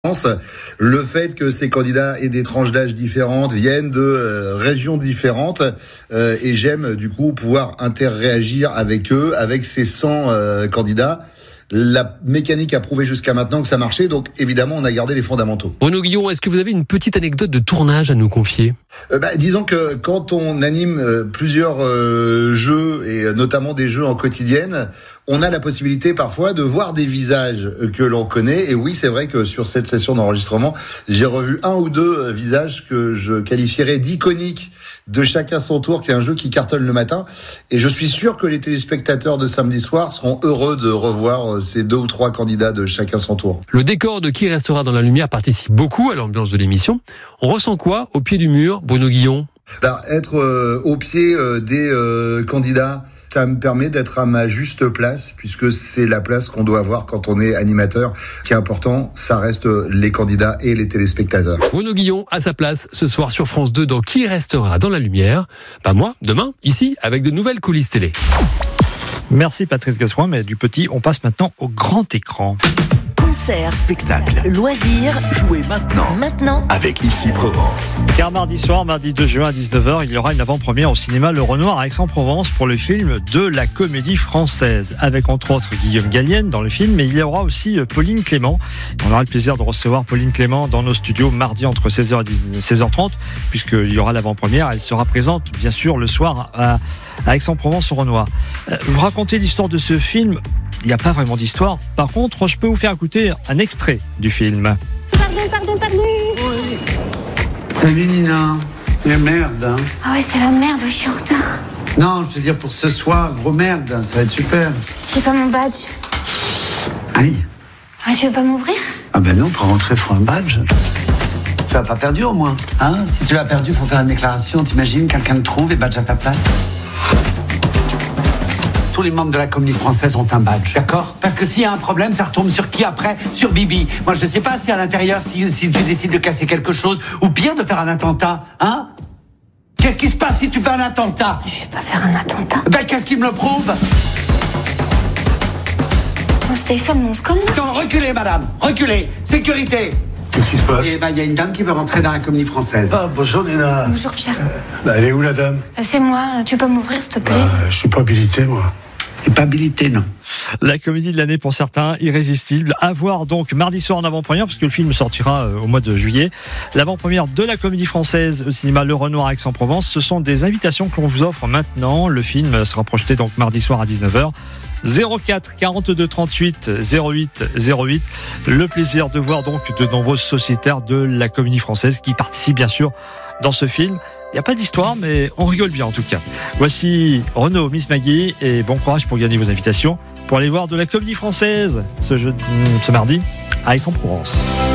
Le fait que ces candidats aient des tranches d'âge différentes, viennent de régions différentes, et j'aime du coup pouvoir interréagir avec eux, avec ces 100 candidats. La mécanique a prouvé jusqu'à maintenant que ça marchait, donc évidemment on a gardé les fondamentaux. Renaud Guillon, est-ce que vous avez une petite anecdote de tournage à nous confier ? Disons que quand on anime plusieurs jeux, et notamment des jeux en quotidienne, on a la possibilité parfois de voir des visages que l'on connaît. Et oui, c'est vrai que sur cette session d'enregistrement, j'ai revu 1 ou 2 visages que je qualifierais d'iconiques de Chacun son tour, qui est un jeu qui cartonne le matin. Et je suis sûr que les téléspectateurs de samedi soir seront heureux de revoir ces 2 ou 3 candidats de Chacun son tour. Le décor de Qui restera dans la lumière participe beaucoup à l'ambiance de l'émission. On ressent quoi au pied du mur, Bruno Guillon ? Être au pied des candidats, ça me permet d'être à ma juste place, puisque c'est la place qu'on doit avoir quand on est animateur. Ce qui est important, ça reste les candidats et les téléspectateurs. Bruno Guillon à sa place ce soir sur France 2 dans Qui restera dans la lumière. Moi, demain, ici, avec de nouvelles coulisses télé. Merci Patrice Gascoigne, mais du petit, on passe maintenant au grand écran. Concerts, spectacles, loisirs, jouez maintenant avec Ici Provence. Car mardi soir, mardi 2 juin à 19h, il y aura une avant-première au cinéma Le Renoir à Aix-en-Provence pour le film de la Comédie Française, avec entre autres Guillaume Gallienne dans le film, mais il y aura aussi Pauline Clément. On aura le plaisir de recevoir Pauline Clément dans nos studios mardi entre 16h et 16h30, puisqu'il y aura l'avant-première. Elle sera présente bien sûr le soir à Aix-en-Provence au Renoir. Vous racontez l'histoire de ce film. Il n'y a pas vraiment d'histoire. Par contre, je peux vous faire écouter un extrait du film. Pardon. Oui. Salut Nina. Mais merde, hein. Ah ouais, c'est la merde, je suis en retard. Non, je veux dire pour ce soir, gros merde, ça va être super. J'ai pas mon badge. Aïe. Ah, tu veux pas m'ouvrir ? Ah ben non, pour rentrer, faut un badge. Tu l'as pas perdu au moins, hein ? Si tu l'as perdu, faut faire une déclaration. T'imagines, quelqu'un le trouve et badge à ta place. Tous les membres de la Comédie Française ont un badge, d'accord ? Parce que s'il y a un problème, ça retombe sur qui après ? Sur Bibi. Moi, je sais pas si à l'intérieur, si tu décides de casser quelque chose, ou pire, de faire un attentat, hein ? Qu'est-ce qui se passe si tu fais un attentat ? Je vais pas faire un attentat. Ben, qu'est-ce qui me le prouve ? Mon Stéphane, mon scone. Non, reculez, madame, reculez. Sécurité. Qu'est-ce qui se passe ? Eh ben, il y a une dame qui veut rentrer dans la Comédie Française. Ah, bonjour Nina. Bonjour Pierre. Elle est où la dame ? C'est moi, tu peux m'ouvrir s'il te plaît ? Je suis pas habilité moi. Et pas habilité, non. La comédie de l'année pour certains, irrésistible. À voir donc mardi soir en avant-première, parce que le film sortira au mois de juillet. L'avant-première de la Comédie Française au cinéma Le Renoir à Aix-en-Provence. Ce sont des invitations que l'on vous offre maintenant. Le film sera projeté donc mardi soir à 19h. 04 42 38 08 08. Le plaisir de voir donc de nombreux sociétaires de la Comédie Française qui participent bien sûr dans ce film. Il n'y a pas d'histoire, mais on rigole bien en tout cas. Voici Renaud, Miss Maggie, et bon courage pour gagner vos invitations pour aller voir de la Comédie Française ce mardi à Aix-en-Provence.